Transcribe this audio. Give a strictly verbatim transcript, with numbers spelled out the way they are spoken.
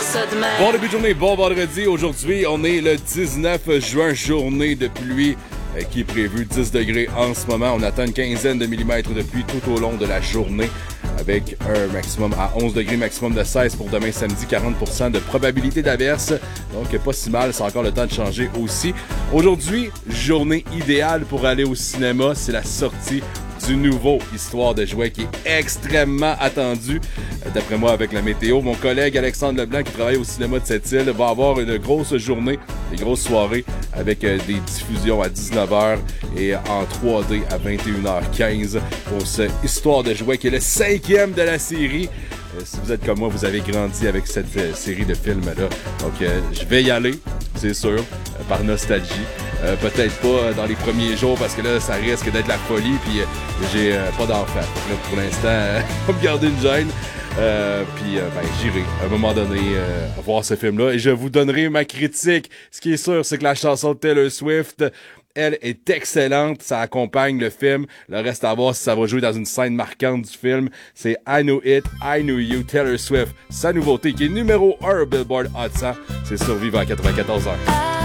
ça demain. Bon début de journée, bon vendredi. Aujourd'hui, on est le dix-neuf juin, journée de pluie euh, qui est prévue dix degrés en ce moment. On attend une quinzaine de millimètres de pluie tout au long de la journée avec un maximum à onze degrés, maximum de seize pour demain samedi, quarante pour cent de probabilité d'averse. Donc pas si mal, c'est encore le temps de changer aussi. Aujourd'hui, journée idéale pour aller au cinéma, c'est la sortie du nouveau Histoire de jouets qui est extrêmement attendu. D'après moi, avec la météo, mon collègue Alexandre Leblanc qui travaille au cinéma de Sept-Îles va avoir une grosse journée, des grosses soirées avec euh, des diffusions à dix-neuf heures et en trois D à vingt et une heures quinze pour ce Histoire de jouets qui est le cinquième de la série. Euh, si vous êtes comme moi, vous avez grandi avec cette euh, série de films-là. Donc, euh, je vais y aller, c'est sûr, euh, par nostalgie. Euh, peut-être pas dans les premiers jours parce que là, ça risque d'être la folie. Puis euh, j'ai euh, pas d'enfant. Là, pour l'instant, euh, on va me garder une gêne. Euh, puis euh, ben, j'irai à un moment donné euh, voir ce film-là et je vous donnerai ma critique. Ce qui est sûr, c'est que la chanson de Taylor Swift, elle est excellente. Ça accompagne le film. Le reste à voir si ça va jouer dans une scène marquante du film. C'est I Knew It, I Knew You, Taylor Swift. Sa nouveauté qui est numéro un au Billboard Hot cent. C'est Survivant à quatre-vingt-quatorze heures.